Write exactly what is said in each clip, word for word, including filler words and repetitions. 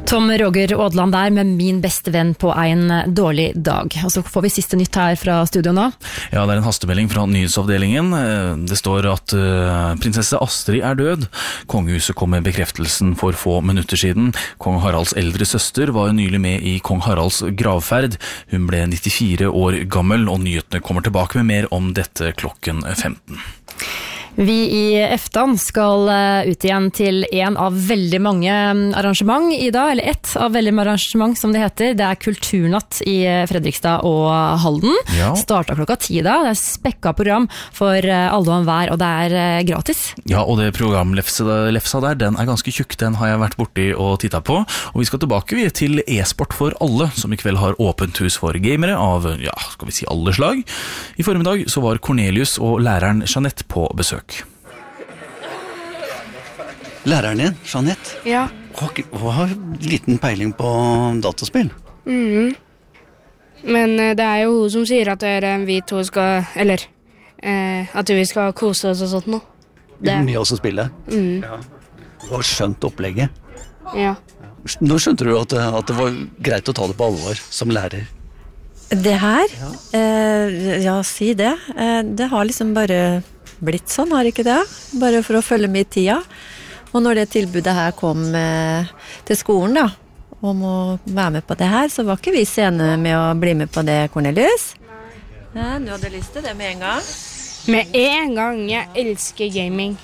Tom Roger Ådland der med min beste venn på en dårlig dag. Og så får vi siste nytt her fra studio nå. Ja, det er en hastemelding fra nyhetsavdelingen. Det står at uh, prinsesse Astrid er død. Kongehuset kom med bekreftelsen for få minutter siden. Kong Haralds eldre søster var nylig med i Kong Haralds gravferd. Hun ble nittifire år gammel, og nyhetene kommer tilbake med mer om dette klokken femten. Vi i EFTAN skal ut igjen til en av veldig mange arrangement i dag, eller ett av veldig mange arrangement som det heter. Det er Kulturnatt i Fredrikstad og Halden. Ja. Startet klokka ti da. Det er spekket program for alle og enhver, og det er gratis. Ja, og det programlefsa der, den er ganske tjukk. Den har jeg vært borti og tittet på. Og vi skal tilbake til e-sport for alle, som i kveld har åpent hus for gamere av, ja, skal vi si alle slag. I formiddag så var Cornelius og læreren Jeanette på besøk. Læreren din, Jeanette? Ja. Hun har liten peiling på dataspill. Mhm. Men det er jo hun som sier at vi to skal, eller eh, at vi skal kose oss og sånt nå. Det er mye også spille. Mhm. Ja. Hun har skjønt opplegget. Ja. Nå skjønte du at, at det var greit å ta det på alvor som lærer. Det her? Ja, eh, ja si det. Eh, det har liksom bare blitt sånn, har ikke det? Bare for å følge med i tida. Og når det tilbudet her kom eh, til skolen da, om å være med på det her, så var ikke vi sene med å bli med på det, Cornelius. Ja, du hadde lyst til det med en gang. Med en gang. Jeg elsker gaming.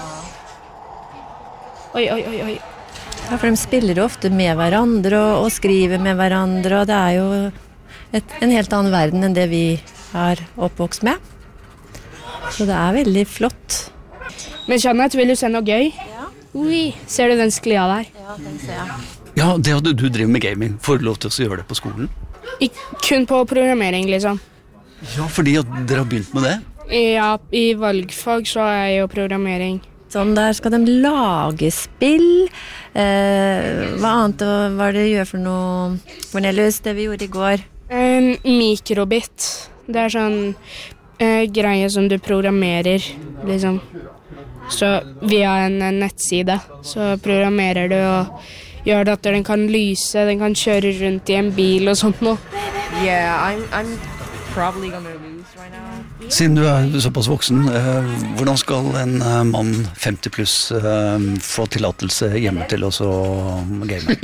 Oi, oi, oi, oi. Ja, for de spiller jo ofte med hverandre og, og skriver med hverandre, og det er jo et, en helt annen verden enn det vi er oppvokst med. Så det er veldig flott. Men Jeanette, vil du se noe gøy? Ja. Ui, ser du den sklia der? Ja, den ser jeg. Ja, det at du driver med gaming, får du lov til å gjøre det på skolen? I, kun på programmering, liksom. Ja, fordi at dere har begynt med det? Ja, i valgfag så er jeg jo programmering. Sånn, der skal de lage spill. Eh, hva annet var det du gjør for noe, Cornelius, det vi gjorde i går? En mikrobit. Det er sånn eh, greie som du programmerer, liksom. Så via en, en nettside så programmerer du og gjør det at den kan lyse, den kan kjøre rundt i en bil og sånt noe. Yeah, I'm, I'm probably gonna lose right now. Siden du er såpass voksen, eh, hvordan skal en eh, mann femti pluss eh, få tillatelse hjemme til å så game?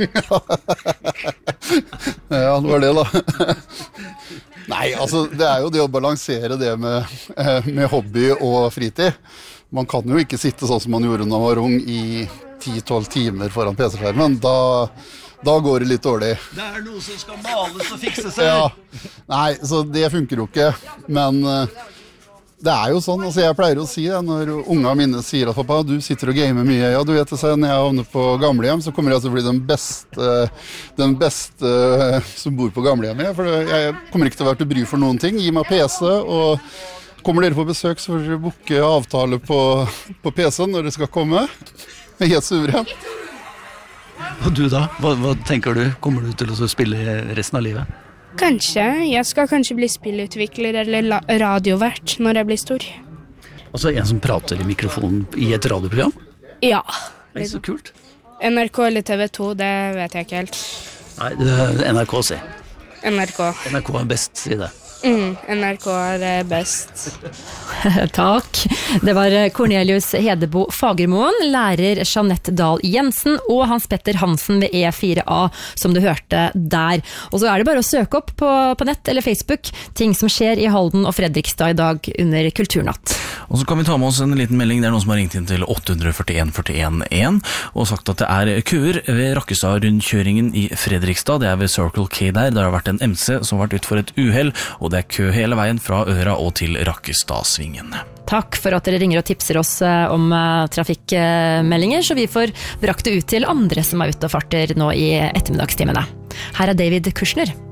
Ja, det var det da. Nei, altså det er jo det å balansere det med, eh, med hobby og fritid. Man kan jo ikke sitte sånn som man gjorde når man var ung i ti tolv timer foran P C-skjermen. Da, da går det litt dårlig. Det er noe som skal males og fikse seg. Ja. Nei, så det funker jo ikke. Men uh, det er jo sånn, altså jeg pleier å si det når unga mine sier at pappa, du sitter og gamer mye. Ja, du vet det, så når jeg havner på gamlehjem, så kommer jeg til å bli den beste, den beste som bor på gamlehjemmet. For jeg kommer ikke til å være til bry for noen ting. Gi meg P C og... Kommer dere på besøk, så får dere booke avtale på, på P C-en når dere skal komme. Helt suveren. Og du da? Hva, hva tenker du? Kommer du til å spille resten av livet? Kanskje. Jeg skal kanskje bli spillutvikler eller radiovert når jeg blir stor. Altså en som prater i mikrofonen i et radioprogram? Ja. Det er så kult. N R K eller T V to, det vet jeg ikke helt. Nei, det er N R K, si. N R K. N R K er best, si det. Mm, N R K er best. Takk. Det var Cornelius Hedebo Fagermoen, lærer Jeanette Dahl Jensen og Hans Petter Hansen ved E fire A, som du hørte der. Og så er det bare å søke opp på, på nett eller Facebook ting som skjer i Halden og Fredrikstad i dag under Kulturnatt. Og så kan vi ta med oss en liten melding. Det er noen som har ringt inn til åtte fire en fire en en og sagt at det er køer ved Rakkestad-rundkjøringen i Fredrikstad. Det er ved Circle K der. Det har vært en M C som har vært ut for et uhell, og det er kø hele veien fra Øra og til Rakkestadsvingen. Takk for at dere ringer og tipser oss om trafikkmeldinger, så vi får brakt det ut til andre som er ute og farter nå i ettermiddagstimene. Her er David Kushner.